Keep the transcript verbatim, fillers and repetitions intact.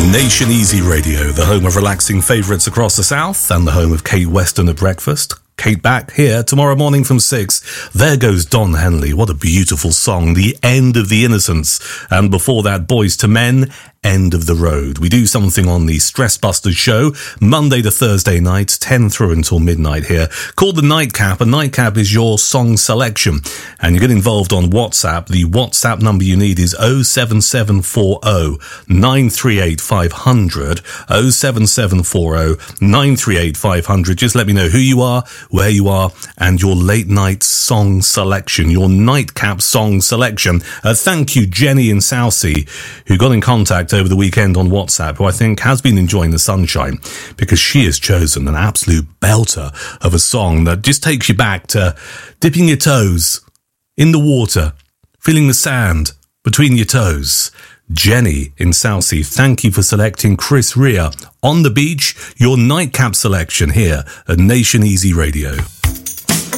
Nation Easy Radio, the home of relaxing favourites across the south and the home of Kate Weston at breakfast. Kate back here tomorrow morning from six. There goes Don Henley. What a beautiful song. The End of the Innocence. And before that, Boys to Men, End of the Road. We do something on the Stress Busters show, Monday to Thursday nights, ten through until midnight here, called the Nightcap. A Nightcap is your song selection. And you get involved on WhatsApp. The WhatsApp number you need is oh seven seven four oh nine three eight five hundred. oh seven seven four oh nine three eight five hundred. Just let me know who you are, where you are, and your late night song selection, your Nightcap song selection. Uh, thank you, Jenny in Southsea, who got in contact over the weekend on WhatsApp, who I think has been enjoying the sunshine, because she has chosen an absolute belter of a song that just takes you back to dipping your toes in the water, feeling the sand between your toes. Jenny in Southsea, thank you for selecting Chris Rea, On the Beach, your Nightcap selection here at Nation Easy Radio.